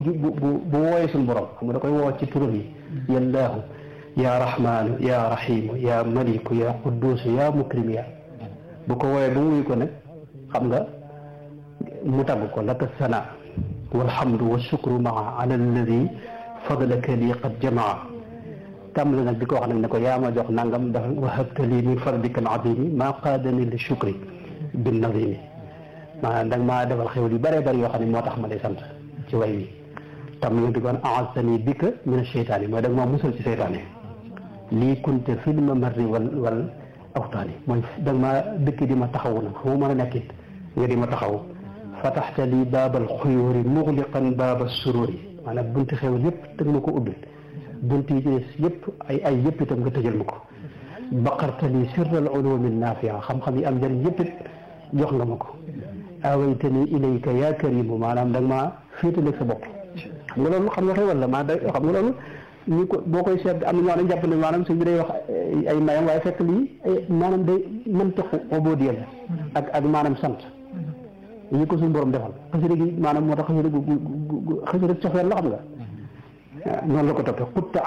bu wooyee suñu borom xam nga da koy woo ci turam yi yallaahu yaa rahmaanu yaa rahimu yaa maliku yaa qudduusu yaa mukrim yaa bu ko wooyee ba mu wuyu ko nag xam nga mu tagg ko laka sana walhamdu wa shukru maa ala alladi fadlaka lii qad jamaa tàmbali nag di ko wax nag ne ko yaa ma jox nangam dafa wahabta lii min fardika al azimi maa qaadani li shukri bin nazimi maanaam da nga maa defal xéwal yu bëree bëri yoo xam ne moo tax ma lay sant ci way wi tam ñu di kon aaztani bika min asheytaan yi mooy da nga maa musal ci seytaane lii kunte fil mamarri wal awtaani mooy da nga maa dëkk di ma taxawu nag fu mu mën a nekkit nga di ma taxawu fataxta lii baabal xuyóori muxliqan baabal suróori maanaam bunti xéwal yëpp da nga ma ko ubbil bunt yi ci des yëpp ay yëpp itam nga tëjal ma ko baqarta lii sirral ulumi naafia xam-xam yi am njëriñ yëpp it jox nga ma ko awaytani ilayka yaa karimu maanaam da nga maa féetaleeg sa bopp xam nga loolu xam nga xéwal la xam nga loolu ñu ko boo koy seet am na ñoo xam ne jàpp ne maanaam sëñ bi day wax ay mayam waaye fekk lii maanaam day mën taxu obodiya la ak maanaam sant yi ko suñu borom defal xasida gi maanaam moo tax xasida cofeel la xam nga noonu la ko toppee xutta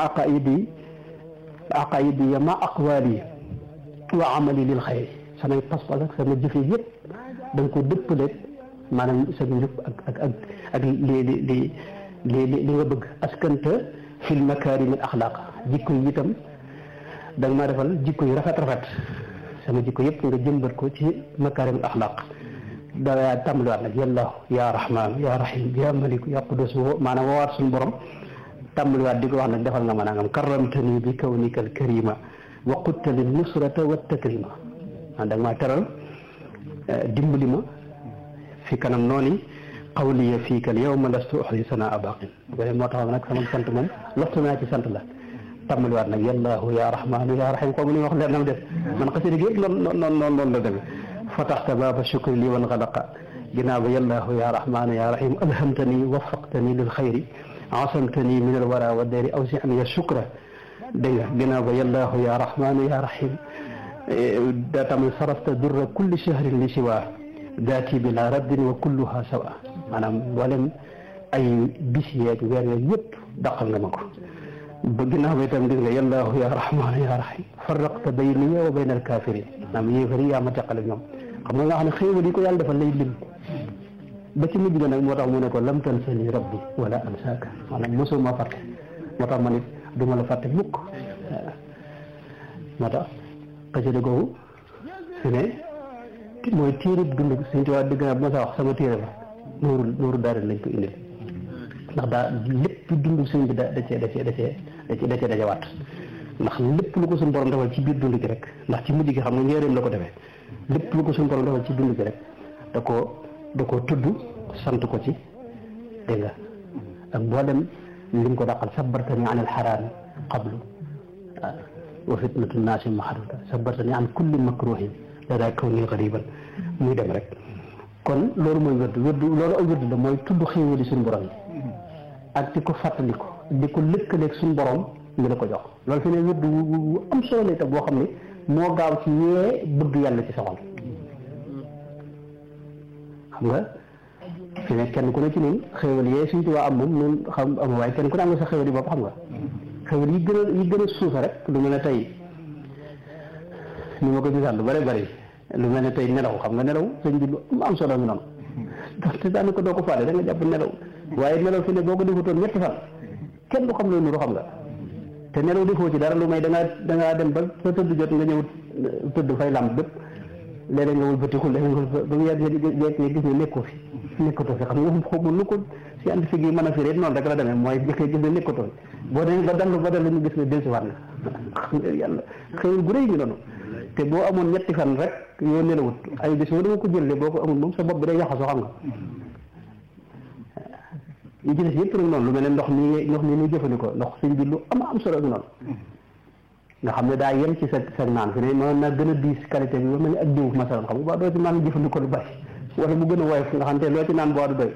aqaidi ya ma aqwaali wa amali lil xayri samay pas-pas ak sama jëfe yëpp da nga ko dëppaleeg maanaam sa njub ak li nga bëgg askanta fil makarim al axlaaq jikko yi itam da nga maa defal jikko yu rafet sama jikko yëpp nga jëmbat ko ci makarim al axlaaq da tàmbaliwaat nag yàllaahu yaa rahmaan yaa rahim yaa malik yaa qudus maanaam woowaat suñu borom tàmbaliwaat di ko wax nag defal nga ma nangam karramtani bi kawnika al karima wa qutta lin nusrata wa takrima da nga maa teral dimbali ma fi kanam noonu qawliya fiika al yawma lastu uxri sanaa baqin moo tax nag sama sant moom lottu naa ci sant la tàmbaliwaat nag yallaahu yaa rahmaanu yaa rahim comme li wax leer na ma def man xasida gi yëpp noonu la demee fataxta baaba shukri li wan xalaqa ginnaaw ba yallaahu yaa rahmaanu yaa rahim alhamtani waffaqtani lil xayri asamtani min al wara wa dayri awsi'ni ya shukra dégg nga ginnaaw ba yallaahu yaa rahmaanu yaa rahim daa tamit sarafta durra kulli shahrin li siwa daati bila raddin wa kulluha sawa maanaam mboolem ay bis yeeg weer yooyu yëpp daqal nga ma ko ba ginnaaw ba itam gis nga yallaahu yaa rahmaanu yaa rahim farraqta bayni wa bayna al kafirin maanaam yéefari yaa ma teqale ñoom xam nga xam ne xéewal yi ko yàlla defal lay lim ba ci mujj ga nag moo tax mu ne ko lam tansani rabbi wala ansaaka maanaam mosoo ma fàtte moo tax ma nit du ma la fàtte mukk moo tax xasida googu fi ne mooy téere dund suñu tubaab dëgg naa bu ma saa wax sama téere la nooru daara lañ ko indil ndax daa lépp dund sëñ bi da cee dajawaat ndax lépp lu ko suñu borom defal ci biir dund gi rek ndax ci mujj gi xam nga njëriñ la ko defee lépp lu ko suñu borom defal ci dund gi rek da koo tudd sant ko ci dégg nga ak mboolem lim ko daqal sabartani an alxaraami qablu wa fitnatu naasi mahduda sabartani an kulli makruhin dadaa kawni gariban muy dem rek kon loolu mooy wërdu loolu aw wërdu la mooy tudd xéewali suñu borom yi ak di ko fàttali ko di ko lëkkaleeg suñu borom mi la ko jox loolu fi ne wërdu wu am solo la itam boo xam ne moo gaaw ci yee bëgg yàlla ci sa xol xam nga fi ne kenn ku ne ci ñun xéewal yee suñ tuwaa am moom noonu xam am waaye kenn ku ne am nga sa xéewal yi bopp xam nga xéewal yi gën a suufa rek lu mel ne tey ni ma ko gisaan lu bëri bëri lu mel ne tey nelaw xam nga nelaw sëñ bi lu am solo mi noonu te daanaka doo ko faale da nga jàpp nelaw waaye nelaw fi ne boo ko defutoon ñetti fan kenn du xam loolu nuru xam nga te nelaw defoo ci dara lu may da ngaa dem ba sa tëdd jot nga ñëw tëdd fay lamb bépp léeg-léeg nga wëlbatiku léeg-léeg ba mu yàgg gis ne nekkatoo fi xam nga xamul lu ko scientifique yi mën a firé noonu rek la demee mooy jëkkee gis ne nekkatoo fi boo demee ba dallu ñu gis ne dellusiwaat na xam nga yàlla xëyul gu rëy ñu noonu te boo amoon ñetti fan rek yoo nelawut ay bis yoo dama ko jëlee boo ko amul moom sa bopp bi day yaxasoo xam nga yi ci des yëpp nag noonu lu mel ne ndox mi ñuy jëfandikoo ndox sëñ bi lu am solo ak noonu nga xam ne daa yem ci sa naan fi ne mën naa gën a diis qualité bi ba mel ni ak diw masalan xam nga doo ci naan jëfandikoo lu bari wala mu gën a woyof nga xam te loo ci naan boo du doy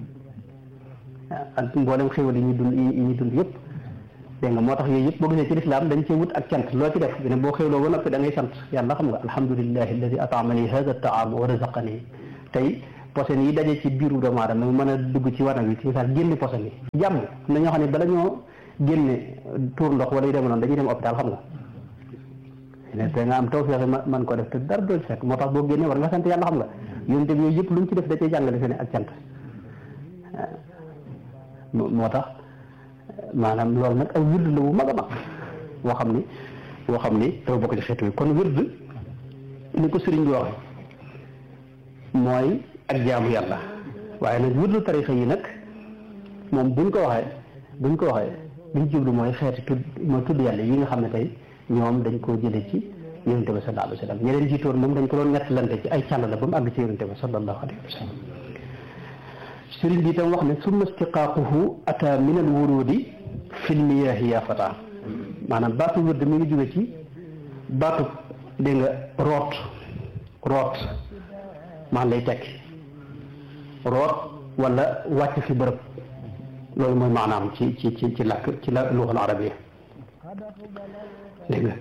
ak mboolem xéwal yi ñuy dund yëpp dégg nga moo tax yooyu yëpp boo gisee ci lislaam dañ cee wut ak cant loo ci def ne boo xéwloo ba noppi da ngay sant yàlla xam nga alhamdulillahi alladi atamani hada taam wa razaqani tey posen yi daje ci biiru doomu aadama mu mën a dugg ci wanag wi ci misaal génne posen yi jàmm am na ñoo xam ne bala ñoo génne tuur ndox wala yu demee noonu dañuy dem hôpital xam nga te nga am tawfeex man ko def te dara doo ci fekk moo tax boo génnee war nga sant yàlla xam nga yonent bi yooyu yëpp luñ ci def da cee jàngale fi ne ak cant moo tax maanaam loolu nag ak wird la bu mag a mag woo xam ni dafa bokk ci xeetu yi kon wird ni ko sëriñ bi waxe mooy ak jaamu yàlla waaye nag wirdu tarixa yi nag moom buñ ko waxee liñ jublu mooy xeeti tudd yàlla yi nga xam ne tey ñoom dañ koo jële ci yonente bi sallallahu alayhi wa sallam ñeneen jiitoon moom dañ ko doon ñettalante ci ay càll la ba mu àgg ci yonente bi sallallahu alayhi wa sallam sëriñ bi itam wax ne summa istiqaaquhu ata min al wurudi fil miyaahi ya fata maanaam baatu wird mi ngi jóge ci baatu dégg nga root maan lay tekki root wala wàcc fi bërëb loolu mooy maanaam ci làkk ci la luxal arabiya dégg nga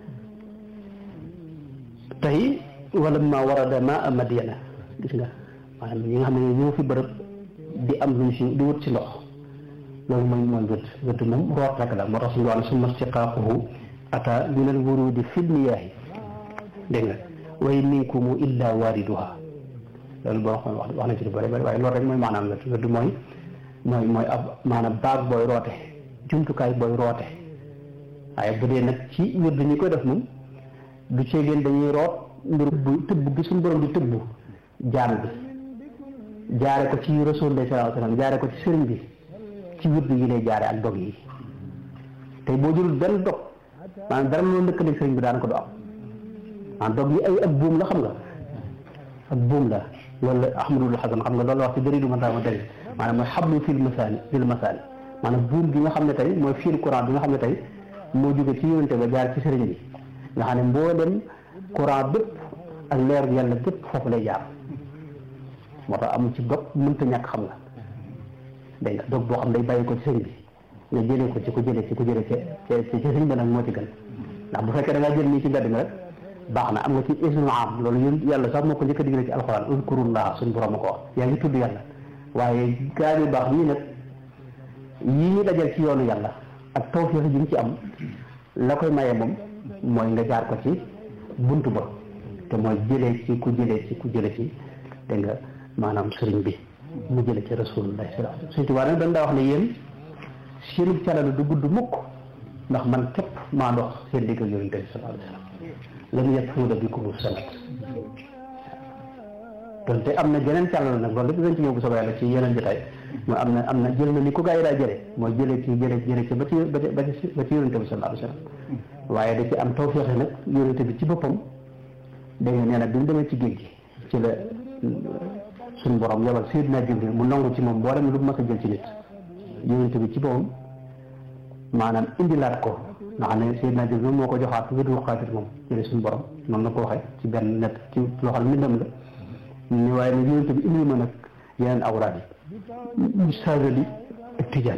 tey wala ma warada ma a Madyana gis nga maanaam ñi nga xam ne ñoo fi bërëb di am luñ si di wut si ndox loolu mooy wird moom root rek la moo tax suñu wax ne summa istiqaaquhu ata min al wurudi fil miyaahi dégg nga way minkumu illa waariduha loolu boo xam wax na ci lu bëri bëri waaye loolu rek mooy maanaam wird mooy ab maanaam baag booy roote jumtukaay booy roote waaye bu dee nag ci wird ñi koy def moom du ceegeen dañuy root mbir bu tëbb bi suñu borom di tëbb jaan bi jaare ko ci Rasulullah sallallahu alayhi wasallam jaare ko ci sëriñ bi ci wird yi lay jaare ak dog yi tey boo jëlul benn dog maanaam dara loolu lëkkaleeg sëriñ bi daanaka du am maanaam dog yi ay ak buum la xam nga ak buum la loolu la Ahmadul Hasan xam nga loolu wax ci bëri du ma taa ma tey maanaam mooy xablu fil masaani maanaam buum bi nga xam ne tey mooy fil courant bi nga xam ne tey moo jóge ci yonente ba jaar ci sëriñ bi nga xam ne mboolem courant bépp ak leer bi yàlla bépp foofu lay jaar moo tax amul ci dog mënta ñàkk xam nga dégg nga dog boo xam day bàyyi ko ci sëriñ bi nga jëlee ko ci ku jëlee ci sëriñ ba nag moo ci gën ndax bu fekkee da ngaa jël nii ci mbedd mi rek baax na am nga ci isnu am loolu yéen yàlla sax moo ko njëkk a digle ci alxuraan uzkurullah suñu borom a ko wax yaa ngi tudd yàlla waaye gaa yu baax ñii nag yii ñu dajal ci yoonu yàlla ak tawfiix ji ñu ci am la koy maye moom mooy nga jaar ko ci buntu ba te mooy jëlee ci ku jëlee ci dégg nga maanaam sëriñ bi mu jëlee ci rasulullah sallallahu alayhi wasallam Sëriñ Tuubaa nag dañ daa wax ne yéen seenu calal du gudd mukk ndax man képp maa dox seen digg ak yonent bi sallallahu alayhi wasallam lam yafuuda bikum sanat donte am na geneen càllal nag loolu lépp dañ ci ñëw bu soobee yàlla ci yeneen jotaay mooy am na jël na ni ko gaa yi daa jëlee mooy jëlee ci ba ci yonente bi sallallahu alayhi wasallam waaye da ci am tawfeex nag yonente bi ci boppam dégg nga nee na bi mu demee ci géej gi ci la suñu borom yabal Seydina Jibril mu nangu ci moom boo dem lu mas a jël ci nit yonente bi ci boppam maanaam indilaat ko nga xam ne Seydina Jibril moo ko joxaat wédul xaatir moom jëlee suñu borom noonu la ko waxee ci benn net ci loo xam ne mbindam la ni waaye nag yonente bi indil ma nag yeneen awraad yi saadali ak tijaan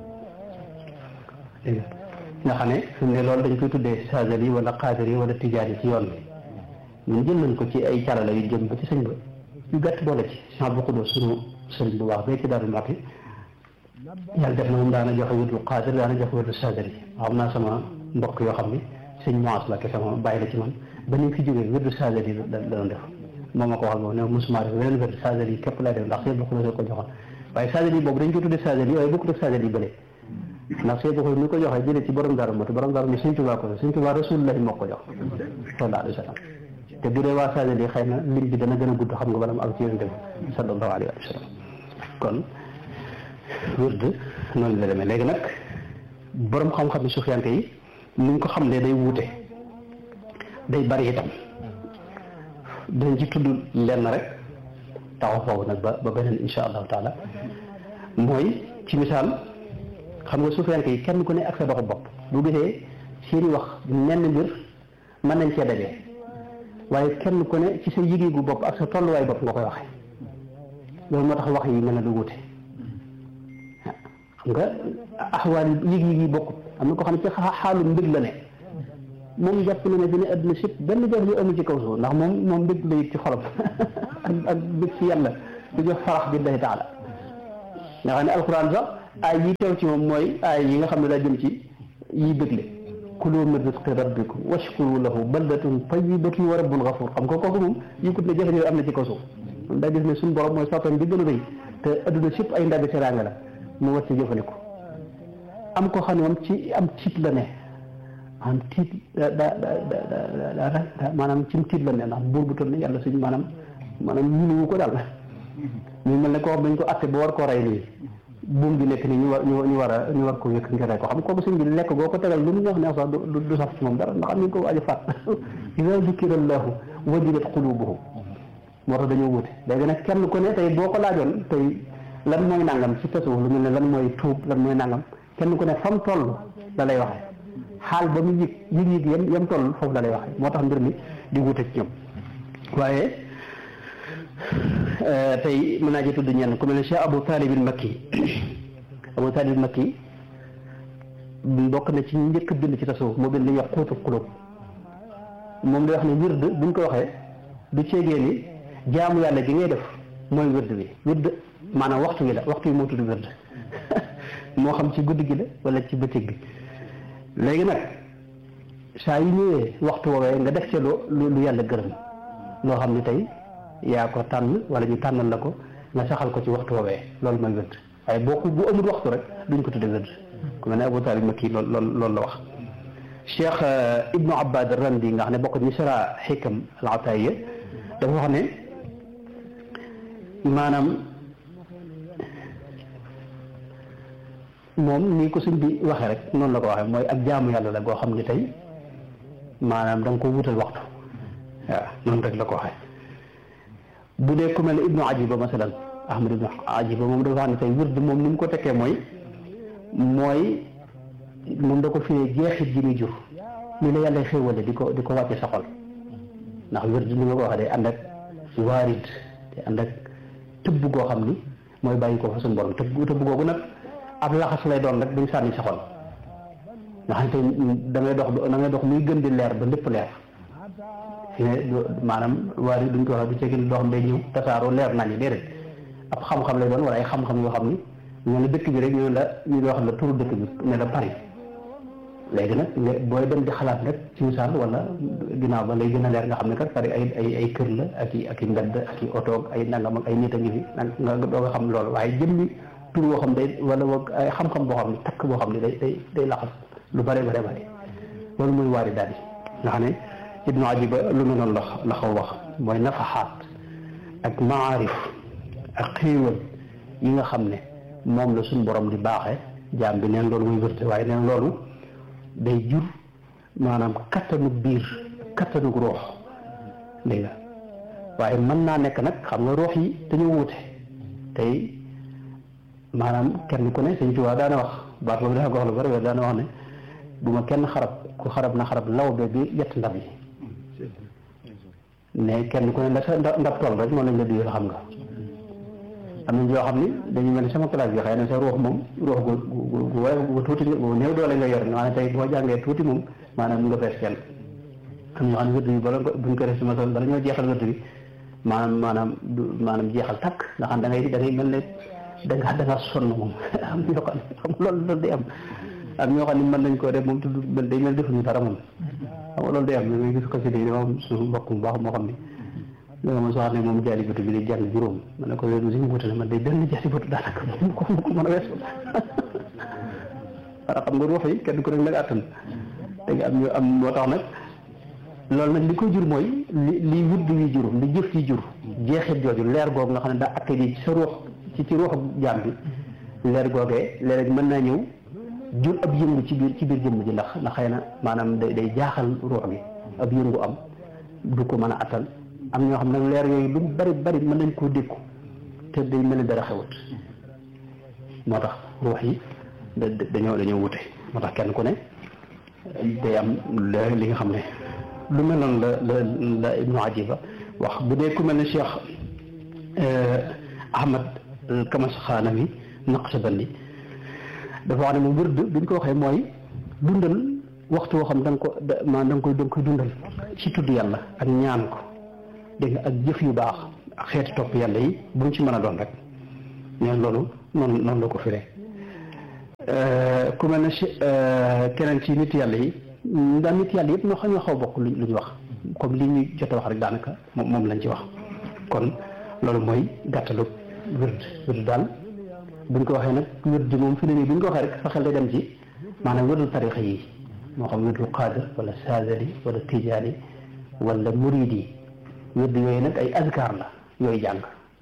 dégg nga xam ne fi mu ne loolu dañ koy tuddee saadali wala xaadir yi wala tijaan yi ci yoon bi ñun jël nañ ko ci ay calala yu jëm ba ci sëñ ba yu gàtt boole ci sans beaucoup de sunu sëriñ bu baax bee ci daal mati yàlla def na moom daana joxe wéddu xaadir daana joxe wéddu saadali xam naa sama mbokk yoo xam ni sëñ Moas la ke sama bàyyi la ci man ba ni fi jógee wéddu saadali la doon def moom ma ko waxal moom ne mosuma def weneen wér saadali yi képp lay def ndax seen bokk la ko joxoon waaye saadali yi boobu dañ ko tuddee saadali yi waaye bokkut ak saadali yi bële ndax seen bokk ni ko joxee jëlee ci borom daaru moti borom daaru mi Sëñ Tuubaa ko Sëñ Tuubaa Rasulullahi moo ko jox sallallahu alayhi wa sallam te bu dee waa saadali yi xëy na lim bi dana gën a gudd xam nga bala mu ak ci yonente bi sallallahu alayhi wa sallam kon wird noonu la demee léegi nag borom xam-xam yi sufiyanke yi ni ñu ko xam ne day wuute day bari itam dañ ci tudd lenn rek taxaw foofu nag ba beneen insha allahu taala mooy ci misaal xam nga sufiyanke yi kenn ku ne ak sa doxu bopp bu gisee seeni wax nenn mbir mën nañ cee dajee waaye kenn ku ne ci sa yëgeegu bopp ak sa tolluwaay bopp nga koy waxee loolu moo tax wax yi mel na du wuute xam nga axwaal yëg-yëg yi bokkut am na ko xam ne ci xaalu mbir la ne moom jàpp na ne dina àdduna sépp benn def li amul ci kaw suuf ndax moom mbég la yëg ci xolam ak bég ci yàlla du jox farax billahi taala nga xam ne alquran sax ay yi teew ci moom mooy ay yi nga xam ne daa jëm ci yi bëgle kulu min rizqi rabbikum washkuru lahu baldatun tayyibatun wa rabbun ghafur xam nga kooku moom yëkkut ne jafe-jafe am na ci kaw suuf moom daa gis ne suñu borom mooy soppeem bi gën a rëy te adduna sépp ay ndabi teraanga la mu war ci jëfandiku am ko xam ne moom ci am tiit la ne am tiit maanaam ci tiit la ne ndax buur bu toll ne yàlla suñu maanaam ñunuwu ko daal ñu mel ne koo xam dañ ko atte ba war koo rey nii buum bi nekk nii ñu war ko wékk ngir rey ko xam kooku sëñ bi lekk boo ko tegal lu mu neex neex sax du saf ci moom dara ndax am nañ ko waaj a faat iza zukira llahu wajilat qulubuhum moo tax dañoo wute léegi nag kenn ku ne tey boo ko laajoon tey lan mooy nangam ci tasawuf lu mel ne lan mooy tuub lan mooy nangam kenn ku ne fam toll la lay waxee xaal ba mu yëg yam toll foofu la lay waxee moo tax mbir mi di wute ci ñoom waaye tey mën naa ci tudd ñenn ku mel ne Cheikh Abou Talib al-Makki Abou Talib al-Makki bokk na ci njëkk bind ci tasawuf moo bind li ñuy wax Quutul Quluub moom day wax ne wird buñ ko waxee du ceegee ni jaamu yàlla gi ngay def mooy wird bi wird maanaam waxtu wi la waxtu wi moo tudd wird moo xam ci guddi gi la wala ci bëccëg bi léegi nag saa yu ñëwee waxtu woowee nga def ca lu yàlla gërëm loo xam ne tey yaa ko tànn wala ñu tànnal la ko nga saxal ko ci waxtu woowee loolu mooy wird waaye bu amul waxtu rek duñ ko tudde wird ku mel ne Abu Talib Makki loolu la wax Cheikh Ibnu Abbad Randi nga xam ne bokk ñi sara xikam al-Ataiya dafa wax ne maanaam moom nii ko suñ bi waxee rek noonu la ko waxee mooy ak jaamu yàlla la goo xam ne tey maanaam da nga ko wutal waxtu waaw noonu rek la ko waxee bu dee ku mel ne Ibnu Ajiba masalan Ahmad Ibnu Ajiba moom dafa wax ne tey wird moom ni mu ko tekkee mooy moom da ko firee jeexit ji muy jur ni la yàlla xéwale di ko wàcce sa xol ndax wird ni nga ko waxee day ànd ak waarid te ànd ak tëbb goo xam ni mooy bàyyi ko fa suñu borom tëbb googu nag ab laxas lay doon rek dañ sànni sa xol nga xam te da ngay dox muy gën di leer ba lépp leer fi ne maanaam waarid duñ ko waxee du ceegin doo xam day ñëw tasaaroo leer nañu déedéet ab xam-xam lay doon wala ay xam-xam yoo xam ni ñoo ne dëkk bi rek ñu wax la turu dëkk bi ne la Paris léegi nag booy dem di xalaat rek ci misaal wala ginnaaw ba lay gën a leer nga xam ne kat Paris ay kër la ak i mbedd ak i oto ay nangam ak ay nit a ngi fi nga doog a xam loolu waaye jëmmi tur boo xam day wala ay xam-xam boo xam ne takk boo xam ne day laxas lu bare loolu mooy waari daal yi nga xam ne Ibnu Ajiba lu mel noonu la xaw wax mooy nafaxaat ak maarif ak xéewal yi nga xam ne moom la suñu borom di baaxee jaam bi neen loolu muy wërte waaye neen loolu day jur maanaam kattanu biir kattanu ruux dégg nga waaye mën naa nekk nag xam nga ruux yi dañoo wuute tey maanaam kenn ku ne Sëñ Tuubaa daana wax baat boobu daana ko wax lu bari daana wax ne bu ma kenn xarab ku xarab na xarab lawbe bi yett ndab yi ne kenn ku ne la sa ndab tool rek moom lañ la duyal xam nga am nañ yoo xam ni dañu mel ni sama classe bi xëy na sa ruux moom ruux gu tuuti gu néew doole nga yor maanaam tey boo jàngee tuuti moom maanaam nga fees kenn am ñoo xam ne wërd bi bala buñ ko def si masoon bala ñoo jeexal wërd bi maanaam jeexal takk nga xam da ngay mel ne da nga sonn moom am ñoo xam ne xam loolu day am ñoo xam ne mën nañ koo def moom tudd day mel defuñu dara moom xam nga loolu day am nga gis ko si dé dama suñu mbokk mu baax moo xam ne ma soo xam ne moom jaali bëtu bi di jàng juróom ma ne ko wéeru si wuute ne man day benn jaali bëtu daanaka moom ko mën a weesu wara xam nga ruux yi kenn ku rek nag àttan da nga am moo tax nag loolu nag li ko jur mooy li wudd yi jur li jëf yi jur jeexit jooju leer googu nga xam ne daa atte ji ci sa ruux ci ruuxu jaam bi leer googee léeg-léeg mën naa ñëw jur ab yëngu ci biir jëmm ji ndax xëy na maanaam day jaaxal ruux gi ab yëngu am du ko mën a attan am ñoo xam ne leer yooyu lu bari mën nañ koo dékku te day mel ni dara xewut moo tax ruux yi dañoo wute moo tax kenn ku ne day am li nga xam ne lu mel noonu la Ibnu Ajiba wax bu dee ku mel ne Cheikh Ahmad Kamasaxaanami Naqshbandi dafa wax ne mu wird bi ñu ko waxee mooy dundal waxtu woo xam da nga koy dundal ci tudd yàlla ak ñaan ko dégg nga ak jëf yu baax xeeti topp yàlla yi bu mu ci mën a doon rek neen loolu noonu la ko firee ku mel ne keneen ci nit yàlla yi ndax nit yàlla yëpp ñoo xam ne xaw bokk lu ñu wax comme li ñu jot a wax rek daanaka moom lañ ci wax kon loolu mooy gàttalu wird daal buñ ko waxee nag wird di moom fi ne nii buñ ko waxee rek sa xel day dem ci maanaam wirdu tarixa yi moo xam wirdu qaadir wala saadali wala tijaani wala muridi wird yooyu nag ay azkar la yooyu jàng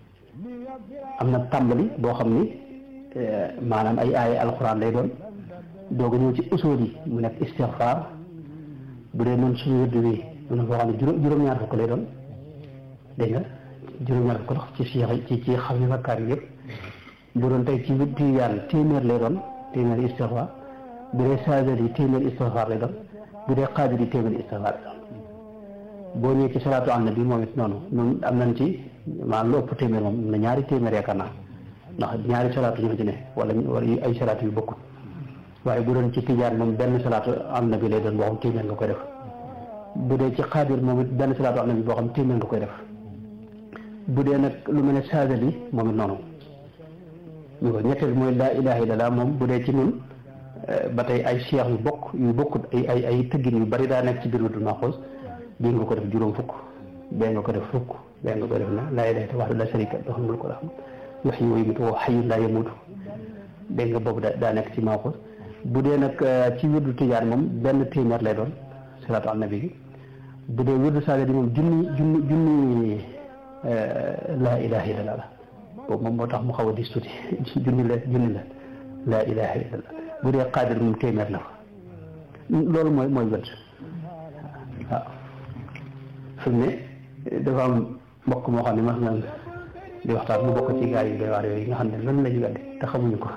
am na tàmbali boo xam ni maanaam ay aaya alquran lay doon doog a ñëw ci usul yi mu nekk istixfaar bu dee noonu suñu wird bi mu ne boo xam ne juróom-ñaar fukk lay doon dégg nga juróom-ñaar fukk la ci ci xam yi bakkaar yi yëpp bu doon tey ci tijaan téeméer lay doon téeméer istixfaar bu dee saadal yi téeméer istixfaar lay doon bu dee qaadir yi téeméer istixfaar lay doon boo ñëwee ci salaatu ala nabi moom it noonu ñun am nañ ci maanaam lu ëpp téeméer moom am na ñaari téeméer yaakaar naa ndax ñaari salaatu ñoo ci ne wala ay salaatu yu bokkul waaye bu doon ci tijaan moom benn salaatu ala nabi lay doon boo xam téeméer nga koy def bu dee ci qaadir moom it benn salaatu ala nabi boo xam téeméer nga koy def bu dee nag lu mel ne saadal yi moom it noonu ñu ko ñetteel mooy laa ilaha illallah moom bu dee ci ñun ba tey ay cheikh yu bokkut ay tëggin yu bari daa nekk ci biir Wirdul Maxuus bii nga ko def juróom fukk bee nga ko def fukk bee nga ko def na laa ilaaha illallaah wahdahu laa shariika lahu lahul mulku wa lahul hamdu yuhyi wa yumiitu wa huwa hayyun laa yamuutu dégg nga boobu daa nekk ci Maxuus bu dee nag ci wirdu tijaan moom benn téeméer lay doon salaatu ala nabi gi bu dee wirdu saadali moom junni laa ilaaha illallaah la boobu moom moo tax mu xaw a dis tuuti junni la laa ilaaha illallaah bu dee qaadir moom téeméer la fa loolu mooy wird waaw fi mu ne dafa am mbokk moo xam ne mas na di waxtaan mu bokk ci gaa yi doy waar yooyu nga xam ne lan la ñu weddi te xamuñu ko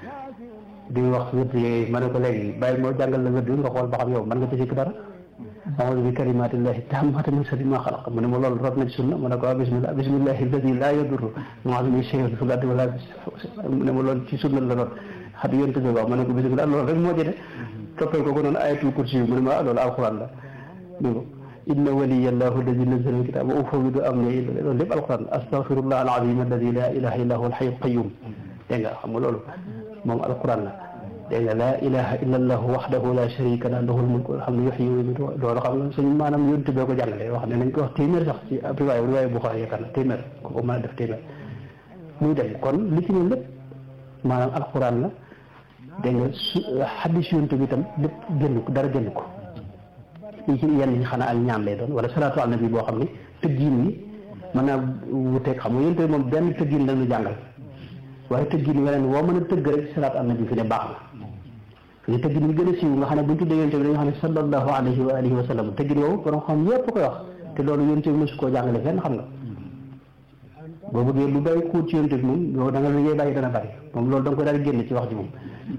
di wax wird yooyu ma ne ko léegi bàyyi moo jàngal la wird yi nga xool ba xam yow mën nga ci sikk dara a'uuzu bi kalimaatillaahi taammaati min sharri maa xalaq mu ne ma loolu rot na ci sunna ma ne ko bismillah bismillahi alladi laa yadurru ma'a ismihi shay'un fil ardi wala mu ne ma loolu ci sunna la rot xam yéen tëjee waaw ma ne ko bismillah loolu rek moo ci de toppal ko noonu ayatul kursi mu ne ma loolu alquran la inna waliyallahu alladi nazzala alkitaba wa ufawwidu amri ilayhi loolu lépp alquran astaghfirullah alazim alladi la ilaha illa huwa alhayyul qayyum dégg nga xam nga loolu moom alquran la dégg nga laa ilaha illa allahu wahdahu la sharika lahu lahul mulku wa hamdu yuhyi wa yumiitu loolu xam nga suñu maanaam yonent bee ko jàngale wax ne nañ ko wax téeméer sax ci riwaaya Buxaari yaakaar na téeméer ku ko mën a def téeméer muy dem kon li ci ne lépp maanaam alquran la dégg nga xadis yonent bi itam lépp génn ko dara génn ko yi ci yenn ñi xanaa ak ñaan lay doon wala salaatu ala nabi boo xam ne tëggiin ni mën naa wuteeg xam nga yonent bi moom benn tëggiin la ñu jàngal waaye tëggiin weneen woo mën a tëgg rek salaatu ala nabi fi ne baax na fi ne tëggiin bi gën a siiw nga xam ne bu ñu tuddee yonent bi dañoo xam ne sallallahu alayhi wa alihi wa sallam tëggiin woowu borom xam yépp koy wax te loolu yonent bi mosu koo jàngale fenn xam nga boo bëggee lu bàyyi kuut ci yonent bi moom yow da nga liggéey bàyyi dana bari moom loolu da nga koy daal génn ci wax ji moom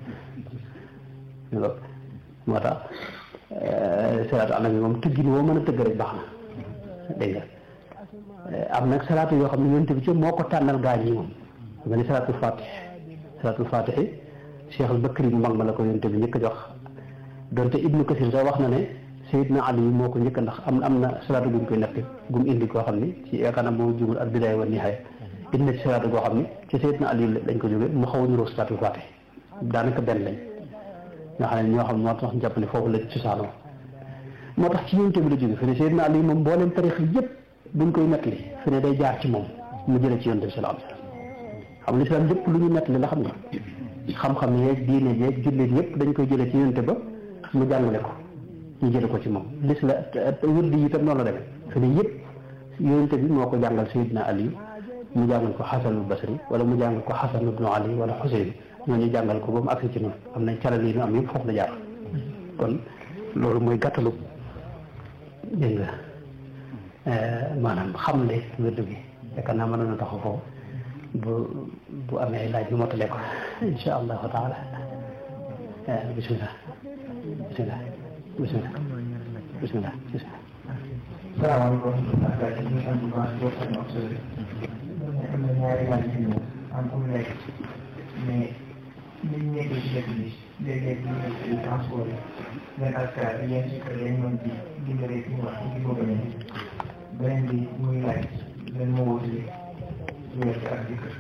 loolu moo tax salaatu ala nabi moom tëggin woo mën a tëgg rek baax na dégg nga am nag salaatu yoo xam ne yonent bi ci moo ko tànnal gaañ yi moom mel ni salaatul fatih Cheikh al Bakri bu mag ma la ko yonent bi njëkk a jox donte Ibnu Kasir sax wax na ne Seydina Ali moo ko njëkk ndax am na salaatu guñ koy nekk gum indi koo xam ni ci yaakaar naa moo jumul al bidaaya wa nihaaya indi na ci salaatu goo xam ni ci Seydina Ali lañ ko jógee mu xaw a niroo salaatul fatih daanaka benn lañ nga xam ne ñoo xam moo tax jàpp ne foofu la cosaanoo moo tax ci yonent bi la jóge fi ne Seydina Ali moom mbooleem tarix yëpp buñ koy nettali fi ne day jaar ci moom mu jëlee ci yonent bi sallallahu alayhi wasallam xam lislaam lépp lu ñu nettali la xam nga xam-xam yeeg diine yeeg jullit yëpp dañ koy jëlee ci yonent ba mu jàngale ko ñu jële ko ci moom lislaam wird yi itam noonu la demee fi ne yëpp yonent bi moo ko jàngal Seydina Ali mu jàngal ko Xasanul Basri wala mu jàngal ko Xasan ibnu Ali wala Xuseyn ñooñu jàngal ko ba mu agsi ci noonu am nañ calal yi ñu am yëpp foofu la jaar kon loolu mooy gàttalu dégg nga maanaam xamle wérdu gi yaakaar naa mënoon na taxaw foofu bu amee laaj ñu mottale ko insha allahu taala bismillah salaamaaleykum mais ñu nekk ci dëkk bi léeg-léeg ñu nekk ci transport yi leen askar yéen si kër dañ mën di dimbale ci ñu wax ci bëgg nañ beneen bi muy laaj lan moo wutale wérd ak zikr.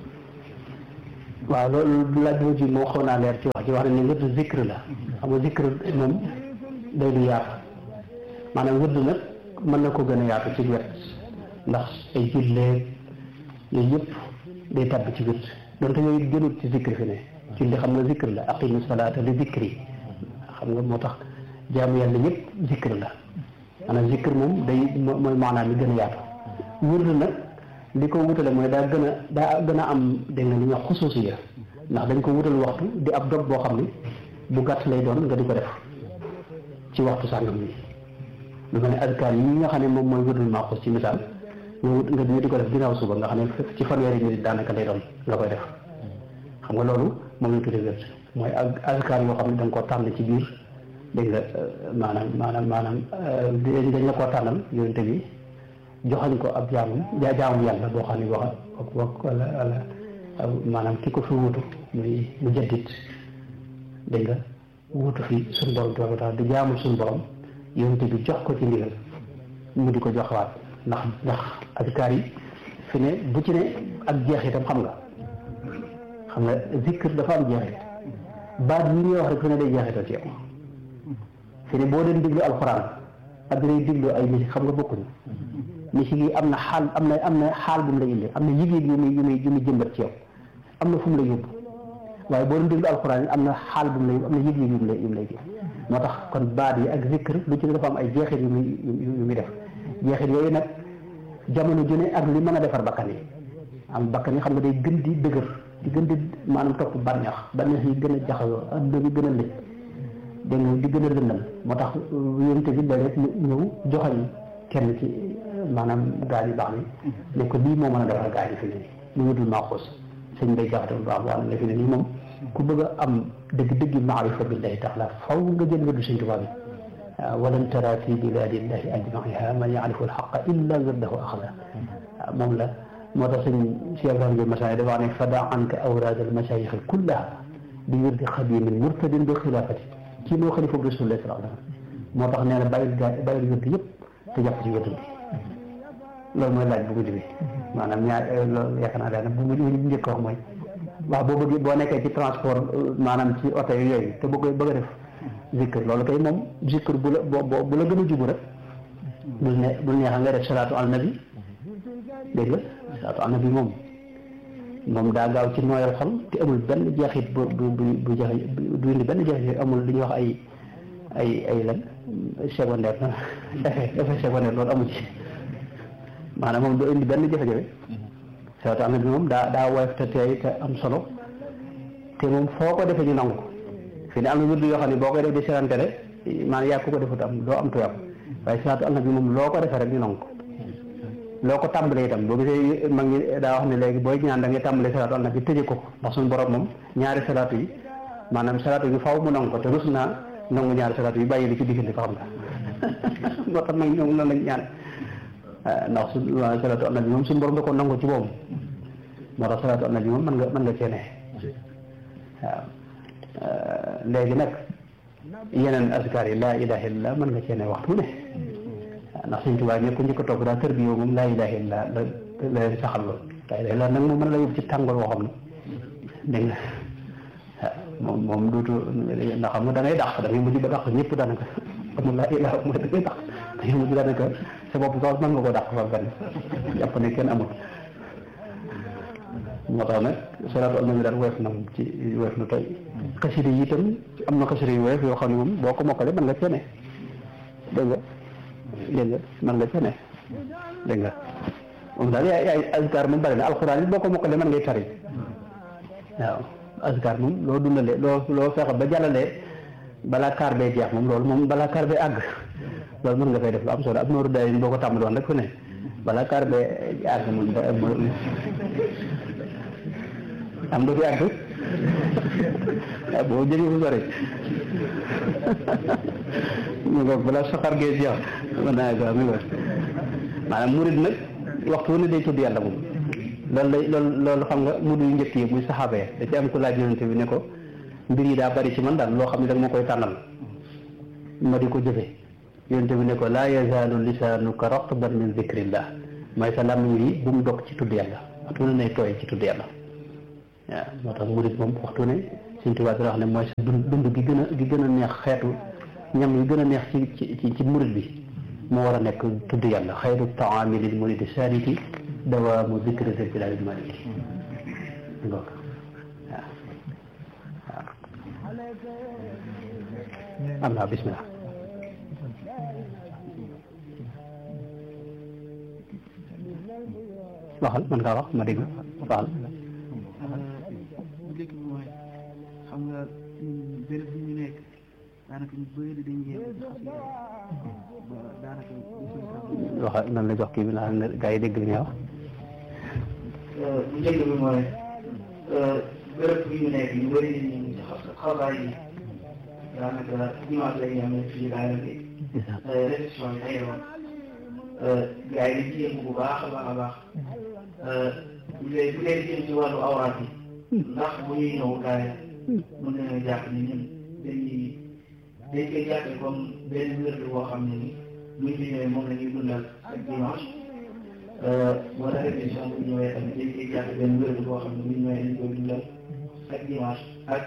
waaw loolu laaj boo ji moo xaw naa leer ci wax ji wax ne wérd zikr la xam nga zikr moom day du yaatu maanaam wérd nag mën na ko gën a yaatu ci wet ndax ay julleeg yooyu yëpp day tàbb ci wérd donte yooyu gënut ci zikr fi ne julli xam nga zikr la aqimu salaata li zikri xam nga moo tax jaamu yàlla yëpp zikr la maanaam zikr moom day mooy maanaam li gën a yaatu wérd nag li ko wutale mooy daa gën a am dégg nga li ñuy wax xusuusiya ndax dañ ko wutal waxtu di ab dog boo xam ne bu gàtt lay doon nga di ko def ci waxtu sàngam bi lu mel ne azkaar yi nga xam ne moom mooy wérdul maaxuus ci misaal nga di ko def ginnaaw suba nga xam ne ci fanweeri minute daanaka lay doon nga koy def xam nga loolu moom la tuddee wérd mooy azkaar yoo xam ne da nga koo tànn ci biir dégg nga maanaam dañ la koo tànnal yonente bi joxañ ko ab jaamu yàlla boo xam ne wala maanaam ki ko fi wutu muy mu jaddit dégg nga wutu fi suñu borom tabaaraka wa taala di jaamul suñu borom yonente bi jox ko ci ndigal mu di ko joxawaat ndax azkaar yi fi ne bu ci ne ak jeexitam xam nga zikr dafa am jeexit baat yi ñuy wax rek fi ne day jeexital ci yow fi ne boo doon diglu alxuraan ak day diglu ay musique xam nga bokkuñu musique yi am na xaal bu mu la indi am na yëg-yëg yu muy jëmbat ci yow am na fu mu la yóbbu waaye boo doon déglu alxuraan yi am na xaal bu mu la yóbbu am na yëg-yëg yu mu lay gis moo tax kon baat yi ak zikr lu ci ne dafa am ay jeexit yu muy def jeexit yooyu nag jamono ju ne ak li mën a defar bakkan yi am bakkan yi xam nga day gën di dëgër di gën di maanaam topp bànneex yi gën a jaxasoo adduna bi gën a lëj dégg nga di gën a lëndam moo tax yonte bi léeg-léeg ñëw joxañ kenn ci maanaam gaa yi baax ni ne ko lii moo mën a defar gaa yi fi ne nii lu wérdul maaxuus sëñ bay jaxate bu baax wax na fi ne nii moom ku bëgg a am dëgg-dëgg maarifa billahi taala faw nga jël wérdu sëñ Tuubaa bi walan tara fi biladillahi ajmaiha man yaarifu alxaqa illa wirdahu axada moom la moo tax sëñ Cheikh Ibrahima Diop Massaye dafa wax ne fada anka awraad almasayix kullaha bi wirdi xadimin murtadin bi xilaafati kii moo xalifa rasulullah sallallahu alayhi wasallam moo tax nee na bàyyil wirdi yëpp te jàpp ci wérdu bi loolu mooy laaj bu mujj bi maanaam loolu yaakaar naa daal bu mujj njëkk wax mooy waaw boo nekkee ci transport maanaam ci oto yooyu te bëgg a def zikr loolu kay moom zikr bu la gën a jubu rek bul neexa nga def salaatu al nabi dégg nga salaatu al nabi moom daa gaaw ci nooyal xol te amul benn jeexit bu du indi benn jeexit amul li ñuy wax ay lan secondaire na effet secondaire loolu amul ci maanaam moom doo indi benn jafe-jafe salaatu ala nabi moom daa woyof te teey te am solo te moom foo ko defee ñu nangu ko fii ne am na wirdu yoo xam ne boo koy def di serante rek maanaam yaa ko defut doo am tuyaab waaye salaatu ala nabi moom loo ko defee rek ñu nangu ko loo ko tàmbalee itam boo gisee mag ñi daa wax ne léegi booy ñaan da ngay tàmbalee salaatu ala nabi tëje ko ndax suñu borom moom ñaari salaatu yi maanaam salaatu yi faaw mu nangu ko te rus naa nangu ñaari salaatu yi bàyyi li ci diggante ko xam nga moo tax mag ñoom noonu lañ ñaan ndax salaatu ala nabi moom suñu borom da ko nangu ci boobu moo tax salaatu ala nabi moom mën nga cee ne waaw léegi nag yeneen askar yi laa ilaha illallah mën nga cee ne waxtu ne ndax Sëñ Tuubaa ñëpp njëkk a toog daa tërbiyoo moom laa ilaha illallah la leen saxal lool laa ilaha illallah nag moom mën la yóbbu ci tàngoor woo xam ne dégg nga moom dootu ndax xam nga da ngay dàq da ngay mujj ba dàq ñëpp daanaka amul laa ilaha mooy da ngay dàq da ngay mujj daanaka sa bopp sax mën nga koo dàq fa benn jàpp ne kenn amul moo tax nag salaatu ala nabi daal woyof na moom ci woyof na tey xasida yi itam am na xasida yu woyof yoo xam ne moom boo ko mokkale mën nga cene dégg nga mën nga cene dégg nga moom daal yaay azkar moom bari na alxuraan yi boo ko mokkale mën ngay tari waaw azkar moom loo dundalee loo fexe ba jàllalee balaa kaar bee jeex moom loolu moom balaa kaar bee àgg loolu mën nga fay def lu am solo ab nooru day boo ko tàmbali woon rek fu ne balaa kaar bee àgg moom am du fi àgg waaw boo jëlee fu sori ñu ko balaa soxar gee jeex mën naa ko mi maanaam murid nag waxtu wu ne day tudd yàlla moom loolu xam nga murid yu njëkk yi muy saxaaba ya da ci am ku laaj yonente bi ne ko mbir yi daa bari ci man daal loo xam ne da nga ma koy tànnal ma di ko jëfe yonente bi ne ko laa yazaalu lisaanuka ratban min zikrillah mooy sa làmmiñ wi bu mu dog ci tudd yàlla waxtu ne nay tooy ci tudd yàlla waaw moo tax murid moom waxtu ne Sëñ Tuubaa wax ne mooy sa dund gi gën a neex xeetu ñam yi gën a neex ci murid bi moo war a nekk tudd yàlla xayru taami lil muridi sadiki dawaamu zikri rabbil alamin maliki ngoog waaw am naa bismillah waxal mën ngaa wax ma dégg waxal bu njëkk bi mooy xam nga béréb bi ñu nekk daanaka ñu bëri dañuy yéex ba daanaka waxal nan la jox kii bi la xam ne gaa yi dégg li nga wax bu njëkk bi mooy béréb bi ñu nekk ñu bëri ñu ngi xabaar yi daanaka dimanche la ñuy am fii daanaka réception yi day yoon gars yi dañ ci yëngu bu baax a baax a baax bu dee jëm ci wàllu awraat yi ndax bu ñuy ñëw gars yi mën nañoo jàpp ni ñun dañ koy jàppee comme benn wér boo xam ne ni buñ fi ñëwee moom la ñuy dundal ak dimanche wala répétition bu ñëwee tamit dañ koy jàppee benn wér boo xam ne buñ ñëwee dañ koy dundal ak dimanche ak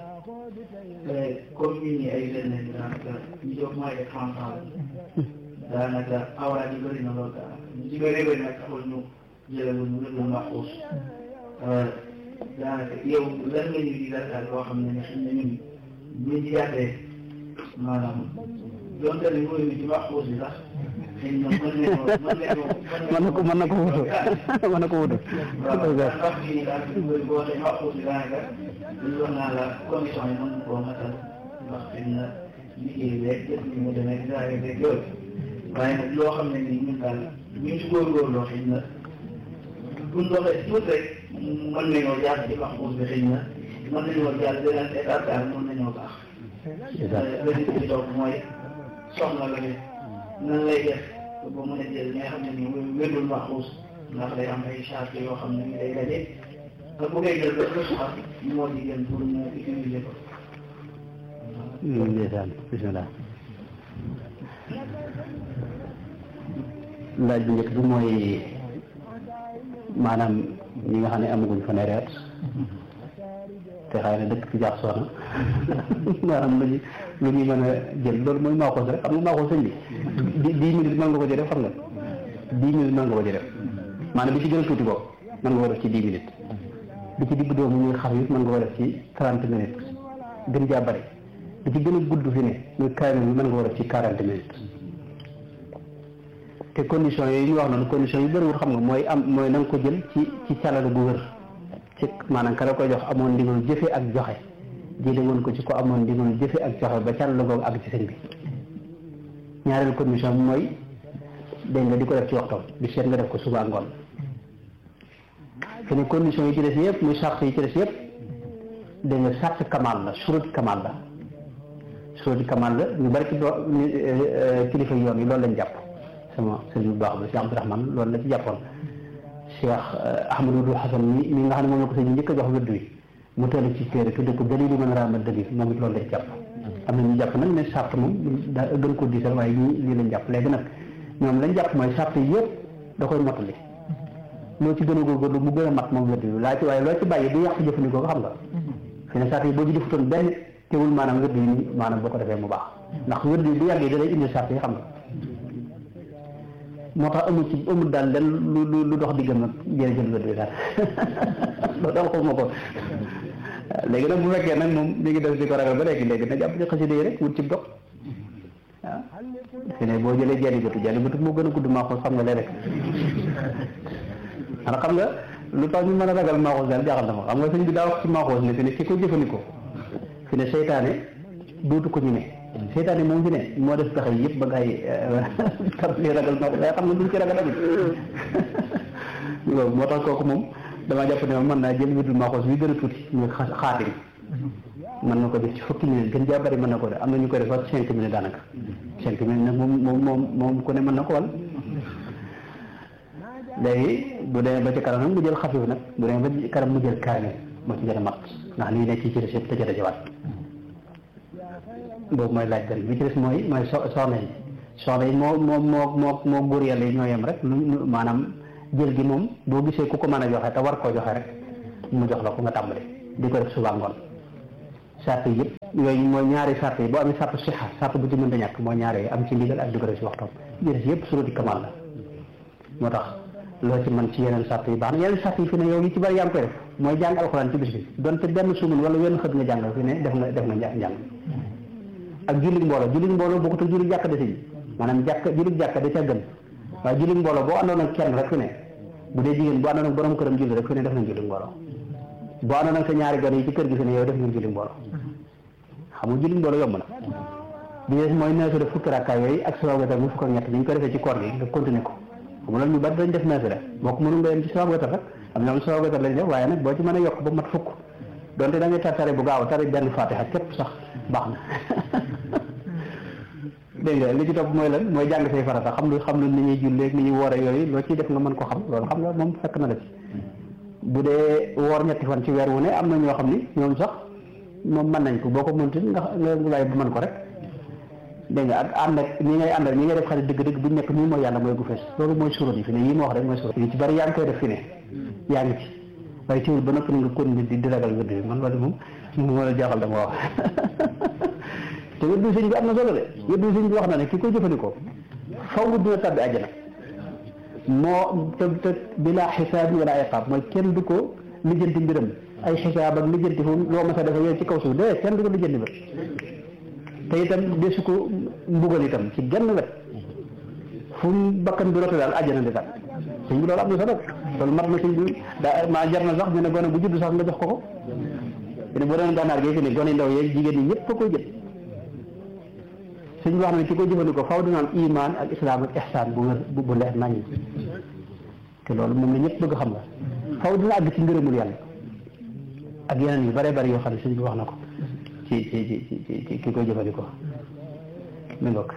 comme nit ñi ay lenn lañ daanaka ñu jóg mooy de 30 ans daanaka awraat yi bëri na lool daanaka ñu ci bëree bëri nag taxul ñu jëlewul ñu lu maxuus daanaka yow lan nga ñu di daal loo xam ne xëy na ñun buñ ci jàppee maanaam donte ne mooy ci maxuus bi sax xëy na mën na ko wutu mën na ko wutu waaw ndax fii daal di bëri boo waxee maxuus bi daanaka dañu wax naa la condition yi mën koo matal ndax xëy na liggéey beeg jëf ni mu demee daal beeg yooyu waaye nag loo xam ne nii ñun daal ñu ci góorgóorloo xëy na buñ doxee tuuti rek mën nañoo jaar ci maxuus bi xëy na mën nañoo jaar beneen étape daal mën nañoo baax. beneen bi toog mooy soxna la ne nan lay def ba mën a jël ñi nga xam ne nii wérdul maxuus ndax day am ay charte yoo xam ne ni day daje te bu koy jël ba soxla moo di gën pour mu utiliser ko. ndeysaan bismillah laaj bu njëkk bi mooy maanaam ñi nga xam ne amaguñ fanweeri at te xëy na dëkk ci jaax soona maanaam lu ñuy mën a jël loolu mooy maaxoos rek xam nga maaxoos sëñ bi 10 minutes mën nga ko ci def xam nga 10 minutes mën nga ko ci def maanaam bi ci gën a tuuti boobu mën nga ko def ci 10 minutes bi ci digg doomu ñuy xam it mën nga ko def ci 30 minutes gën jaa bari bi ci gën a gudd fi ne muy kaamil bi mën nga ko def ci 40 minutes te condition yooyu ñu wax noonu condition yu bëriwul xam nga mooy na nga ko jël ci calal gu wër ci maanaam ka la koy jox amoon ndigal jëfe ak joxe jële woon ko ci ko amoon ndigal jëfe ak joxe ba calal googu ak ci sëñ bi ñaareelu condition bi mooy dégg nga di ko def ci waxtoom di seet nga def ko suba ngoon te ne condition yi ci des yëpp muy sart yi ci des yëpp dégg nga sart kamal la surut kamal la ñu bari ci kilifa yoon yi loolu lañ jàpp sama sëriñ bu baax ba Cheikh Abdourahmane loolu la ci jàppoon Cheikh Ahmadou Hasan mi nga xam ne moom la ko sëñ njëkk a jox wérdu wi mu tollu ci téere tudde ko dalilu man raama dalil moom it loolu lañ jàpp am na ñu jàpp nag ne sart moom daa gën ko diisal waaye lii lañ jàpp léegi nag ñoom lañ jàpp mooy sart yëpp da koy mottali loo ci gën a góorgóorlu mu gën a mat moom wérdu wi laa ci waaye loo ci bàyyi du yàq jëfandikoo ko xam nga fi ne sart yi boo ci defutoon benn teewul maanaam wérdu yi maanaam boo ko defee mu baax ndax wérdu yi bu yàggee da lay indi sart yi xam nga moo tax amul daal lenn lu dox diggam nag jërëjëf wérdu yi daal loolu dama xamuma ko léegi nag bu fekkee nag moom mi ngi def di ko ragal ba léegi na jàpp ci xasida yi rek wut ci dox waaw fi ne boo jëlee jali bëtu moo gën a gudd maaxoos xam nga léeg rek xanaa xam nga lu tax ñu mën a ragal maaxoos daal jaaxal na ma xam nga sëñ bi daa wax ci maaxoos ne fi ne ki ko jëfandikoo fi ne seytaane dootu ko ñu ne seytaane moom fi ne moo def pexe yëpp ba ngay tàmbali ragal maaxoos waaye xam nga duñ ci ragal amit loolu moo tax kooku moom damaa jàpp ne mën naa jël wirdul maaxoos bi gën a tuuti muy xaatim mën na ko def ci fukki minutes gën jaa bari mën na ko def am na ñu koy def ak 5 minutes daanaka 5 minutes nag moom ku ne mën na ko wal léegi bu demee ba ci kanam nag mu jël xafif nag bu demee ba ci kanam mu jël kaamil moo ci gën a mat ndax lii nekk ci des yëpp te jot a jawaat boobu mooy laaj benn bi ci des mooy soxna yi soxna yi moo góor yàlla yi ñoo yem rek maanaam jël gi moom boo gisee ku ko mën a joxe te war koo joxe rek mu jox la ko nga tàmbali di ko def suba ngoon sart yi yëpp yooyu mooy ñaari sart yi boo amee sart sixa sart bu ci mën a ñàkk mooy ñaari am ci ndigal ak di ko def si waxtoom jërës yëpp surati kamal la moo tax loo ci mën ci yeneen sart yi baax na yeneen sart yi fi ne yow yi ci bari yaa ngi koy def mooy jàng alxuraan ci bis bi donte benn sumun wala wenn xët nga jàng fi ne def nga njàng ak jullit mbooloo boo ko tudd jullit jàkk da si maanaam jullit jàkk da ca gën waaye jullit mbooloo boo àndoon ak kenn rek fi ne bu dee jigéen boo àndoon ak borom këram julli rek fi ne def nañ jullit mbooloo boo àndoon ak sa ñaari gan yi ci kër gi fi ne yow def ngeen jullit mbooloo xam nga jullit mbooloo yomb na bi des mooy neesu def fukki rakkaay yooyu ak sabab wetar mu fukk ak ñett ni ñu ko defee ci koor gi nga continuer ko xam nga loolu ñu bari dañ def neesu def boo ko mënul nga yem ci sabab wetar rek am na sabab wetar lañ def waaye nag boo ci mën a yokk ba mat fukk donte da ngay tari bu gaaw tari benn fatiha képp sax baax na dégg nga li ci topp mooy lan mooy jàng say farata xam lu ni ñuy jullee ni ñuy woore yooyu loo ciy def nga mën ko xam loolu xam nga moom fekk na la ci bu dee woor ñetti fan ci weer wu ne am na ñoo xam ni ñoom sax moom mën nañ ko boo ko mënti nga lay bu mën ko rek dégg nga ak ànd ak ñi ngay àndal ñi ngay def xarit dëgg-dëgg bu nekk nii mooy yàlla mooy gu fees loolu mooy surat yi fi ne yii ma wax rek mooy surat yi ci bari yaa ngi koy def fi ne yaa ngi ci waaye teewul ba noppi nga continuer di ragal wërd bi man loolu moom moo la jaaxal dama wax te wërdu sëñ bi am na solo de wërdu sëñ bi wax na ne ki koy jëfandikoo faw dina tabbi àjjana moo te bilaa xisaab wala iqaab mooy kenn du ko lijjanti mbiram ay xisaab ak lijjanti fu loo mas a defe yow ci kaw suuf de kenn du ko lijjanti mbir te itam desu ko mbugal itam ci genn wet fu bakkan bi rote daal àjjana di tax sëñ bi loolu am na solo loolu mat na sëñ bi daa maa jar na sax ñu ne gone bu judd sax nga jox ko ne boo doon gànnaar gi fi ne gone ndaw yeeg jigéen ñi ñëpp a koy jël sëñ bi wax na ne ki koy jëfandikoo faw dina am iman ak islam ak ihsaan bu leer naññ te loolu moom la ñëpp bëgg xam nga faw dina àgg ci ngërëmul yàlla ak yeneen yu bare bari yoo xam ne sëñ bi wax na ko ci ki koy jëfandikoo mi ngokk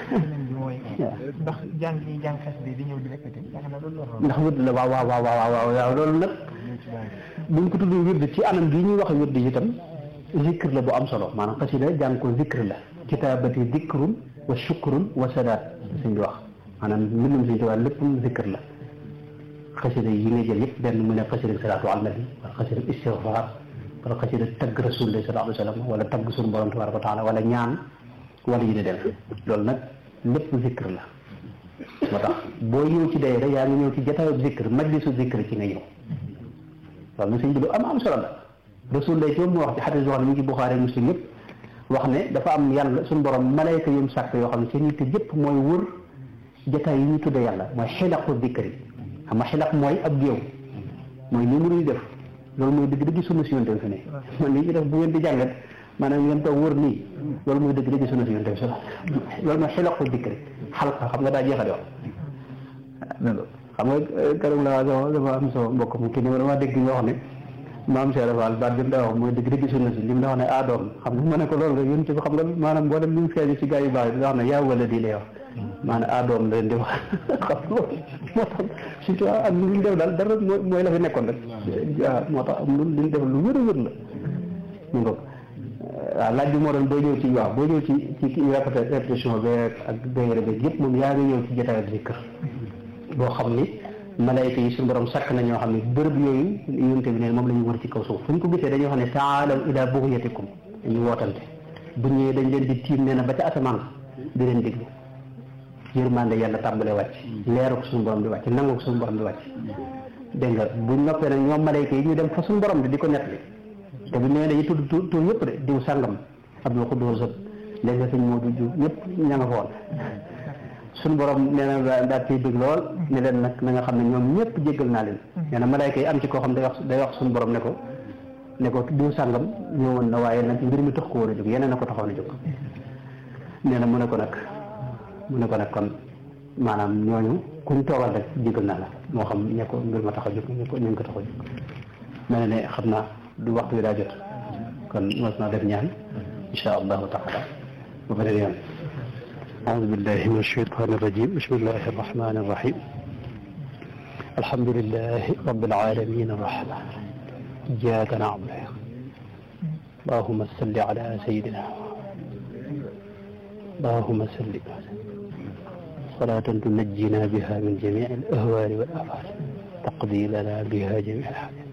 ndax jàng yi jàng xes bi di ñëw di répété ndax wërd la waaw loolu nag buñ ko tudd wërd ci anam gi ñuy wax wërd yi itam zikr la bu am solo maanaam xasida jàng ko zikr la kitaabati zikrun wa shukrun wa sadaat suñ di wax maanaam mbindum suñ tubaab léppum zikr la xasida yi nga jël yëpp benn mu ne xasida salaatu ala nabi wala xasida istigfaar wala xasida tagg rasulullah sallallahu alayhi wa sallam wala tagg suñu borom tabaraka wa taala wala ñaan wala yi di dem loolu nag lépp zikr la moo tax boo ñëw ci day rek yaa ngi ñëw ci jataayu zikr majlisu zikr ci nga ñëw loolu na suñ bi lu am solo la rasulullah ci moom moo wax ci xadis wax ne mu ngi Buxaari Muslim yëpp wax ne dafa am yàlla suñu borom malayka yum sàkk yoo xam ne seen yitte yëpp mooy wër jataay yi ñu tudde yàlla mooy xilaqu zikri xam nga xilaq mooy ab géew mooy ni mënuy def loolu mooy dëgg-dëgg sunna si yonte fi ne man li ñu def bu ngeen di jàngat maanaam ngeen toog wër nii loolu mooy dëgg-dëgg sunna si yonte fi loolu mooy xilaqu zikri xalqa xam nga daa jeexal yoon xam nga keroog la dama am sama mbokk mu kii ne dama dégg nga wax ne maam Cheikh Fall baat bi mu daa wax mooy dëgg-dëgg sunna si li mu da wax ne adoom xam nga ma ne ko loolu nga yonte bi xam nga maanaam boo dem li mu feeñu si gars yu baax yi da wax ne yaa wala di lay wax maanaam adoom la leen di wax xam loolu moo tax surtout ak lu ñu def daal dara mooy la fi nekkoon rek waaw moo tax lu ñu def lu wér a wér la mu ngoog waaw laaj bi moo doon boo ñëw ci waaw boo ñëw ci répétition beeg ak béyre beeg yëpp moom yaa ngi ñëw ci jotaay zikr boo xam ni malayka yi suñu borom sàkk na ñoo xam ne bërëb yooyu yonte bi ne moom la ñu wër ci kaw suuf fu ñu ko gisee dañoo xam ne taalaw ila bughiyatikum dañuy wootante bu ñëwee dañ leen di tiim nee na ba ca asamaan di leen déglu yërmande yàlla tàmbalee wàcc leeruk suñu borom di wàcc nanguk suñu borom di wàcc dégg nga bu noppee nag ñoom malayka yi ñu dem fa suñu borom di ko nettali te bu ñëwee dañuy tudd tur yëpp de diw sàngam Abdul Xuddóor sët léegi nga sëñ Moodu Ju ñëpp ña nga fa woon suñu borom nee na daal ciy bëgg lool ne leen nag na nga xam ne ñoom ñëpp jéggal naa leen nee na malayka yi am ci koo xam day wax suñu borom ne ko diw sàngam ñëwoon na waaye nag mbir mi tax ko war a jóg yeneen na ko taxoon a jóg nee na mu ne ko nag kon maanaam ñooñu kuñ toogal rek jéggal naa la moo xam ñe ko mbir ma tax a jóg ñu ko tax a jóg mel ne xam naa du waxtu bi daa jot kon mos naa def ñaan insha allahu taala ba beneen yoon أعوذ بالله من الشيطان الرجيم بسم الله الرحمن الرحيم الحمد لله رب العالمين الرحمن إياك نعبد اللهم صل على سيدنا اللهم صل صلاة تنجينا بها من جميع الأهوال والآفات تقضي لنا بها جميع الحاجات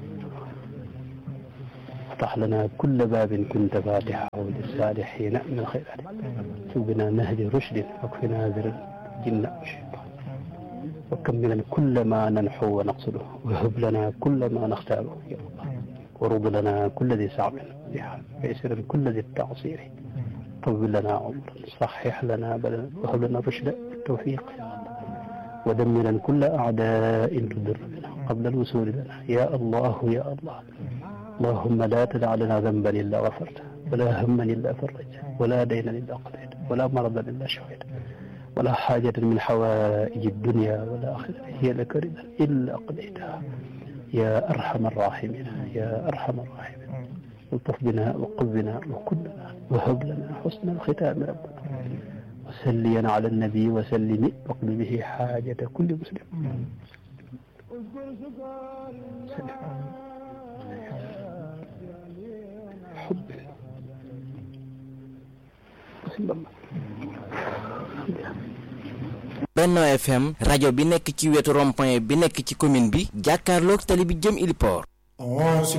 افتح لنا كل باب كنت فاتحه للصالحين من الخيرات سبنا نهج رشد واكفنا ذر الجن والشيطان وكملا كل ما ننحو ونقصده وهب لنا كل ما نختاره يا الله ورد لنا كل ذي صعب ويسر كل ذي التعصير طول لنا عمرا صحح لنا بدنا وهب لنا الرشد والتوفيق يا الله ودمرا كل أعداء تضر بنا قبل الوصول لنا يا الله يا الله اللهم لا تدع لنا ذنبا إلا غفرته ولا هما إلا فرجته ولا دينا إلا قضيته ولا مرضا إلا شفيته ولا حاجة من حوائج الدنيا والآخرة هي لك رضا إلا قضيتها يا أرحم الراحمين يا أرحم الراحمين الطف بنا وقف بنا وكلنا وهب لنا حسن الختام ربنا وسليا على النبي وسلم واقض به حاجة كل مسلم حب Benno FM rajo bi nekk ci wetu rond-point bi nekk ci commune bi jàkkaarloog tali bi jëm Ili Port